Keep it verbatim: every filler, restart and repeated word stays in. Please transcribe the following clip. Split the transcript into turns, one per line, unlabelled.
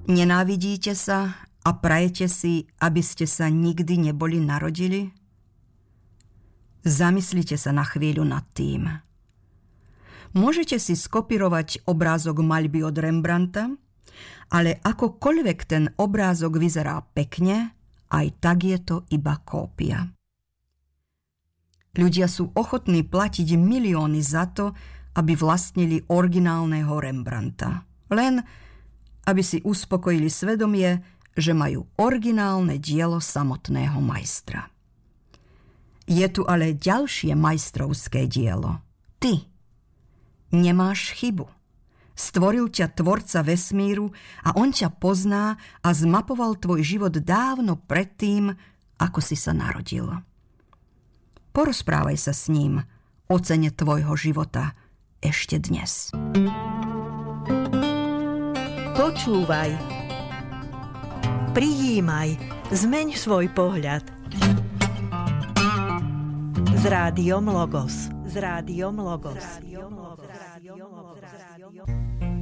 Nenávidíte sa a prajete si, aby ste sa nikdy neboli narodili? Zamyslite sa na chvíľu nad tým. Môžete si skopírovať obrázok maľby od Rembrandta, ale akokoľvek ten obrázok vyzerá pekne, aj tak je to iba kópia. Ľudia sú ochotní platiť milióny za to, aby vlastnili originálneho Rembrandta. Len aby si uspokojili svedomie, že majú originálne dielo samotného majstra. Je tu ale ďalšie majstrovské dielo. Ty nemáš chybu. Stvoril ťa tvorca vesmíru a on ťa pozná a zmapoval tvoj život dávno predtým, ako si sa narodil. Porozprávaj sa s ním o cene tvojho života ešte dnes.
Počúvaj. Prijímaj. Zmeň svoj pohľad. S rádiom Logos. S rádiom Logos. S rádiom Logos.